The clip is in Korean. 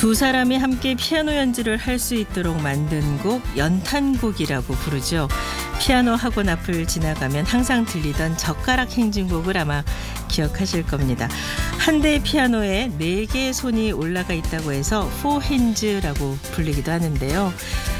두 사람이 함께 피아노 연주를 할 수 있도록 만든 곡 연탄곡이라고 부르죠. 피아노 학원 앞을 지나가면 항상 들리던 젓가락 행진곡을 아마 기억하실 겁니다. 한 대의 피아노에 4개의 손이 올라가 있다고 해서 포핸즈라고 불리기도 하는데요.